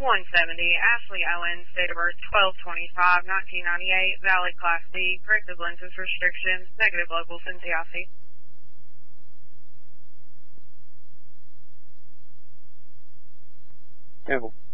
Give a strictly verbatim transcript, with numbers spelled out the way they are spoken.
one seventy, Ashley Owens, date of birth twelve twenty-five nineteen ninety-eight, valid Class D, corrective lenses restriction, negative local Cintiasi. Careful.